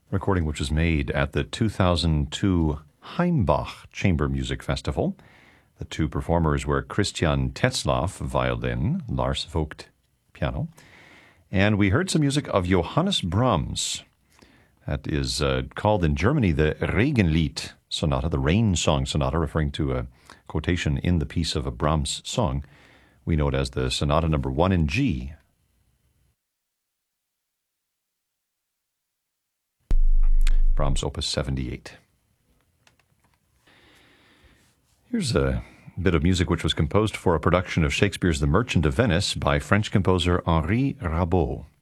recording which was made at the 2002 Heimbach Chamber Music Festival. The two performers were Christian Tetzlaff, violin, Lars Vogt, piano. And we heard some music of Johannes Brahms. That is called in Germany the Regenlied Sonata, the Rain Song Sonata, referring to a quotation in the piece of a Brahms song. We know it as the Sonata number 1 in G. Brahms Opus 78. Here's a bit of music which was composed for a production of Shakespeare's The Merchant of Venice by French composer Henri Rabault.